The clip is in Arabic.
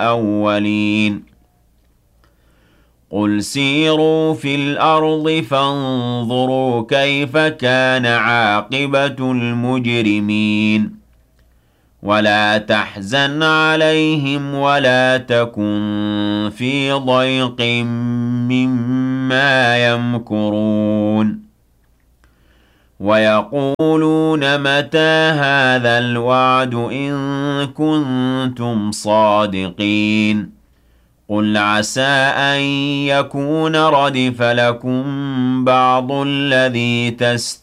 الأولين قل سيروا في الأرض فانظروا كيف كان عاقبة المجرمين ولا تحزن عليهم ولا تكن في ضيق مما يمكرون ويقولون متى هذا الوعد إن كنتم صادقين قل عسى أن يكون ردف لكم بعض الذي تستمعون